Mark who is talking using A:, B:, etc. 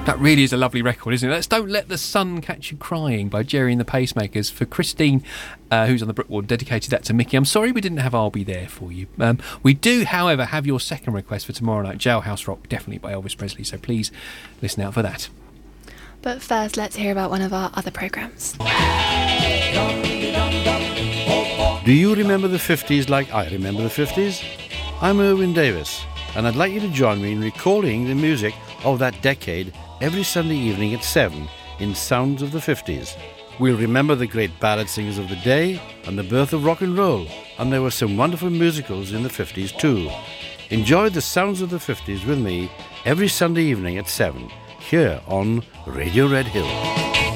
A: That really is a lovely record, isn't it? Let's Don't Let the Sun Catch You Crying by Jerry and the Pacemakers. For Christine, who's on the Brookward, dedicated that to Mickey. I'm sorry we didn't have I'll Be There for you. We do, however, have your second request for tomorrow night, Jailhouse Rock, definitely by Elvis Presley, so please listen out for that.
B: But first, let's hear about one of our other programmes.
C: Do you remember the 50s like I remember the 50s? I'm Erwin Davis, and I'd like you to join me in recalling the music of that decade every Sunday evening at 7 in Sounds of the 50s. We'll remember the great ballad singers of the day and the birth of rock and roll, and there were some wonderful musicals in the 50s too. Enjoy the Sounds of the 50s with me every Sunday evening at 7 here on Radio Red Hill.